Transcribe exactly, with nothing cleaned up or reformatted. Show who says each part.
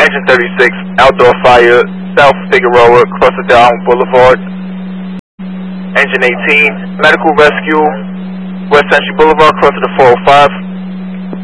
Speaker 1: Engine thirty-six, outdoor fire, South Figueroa, Crossadale Boulevard. Engine eighteen, medical rescue, West Century Boulevard, crossing the four oh five.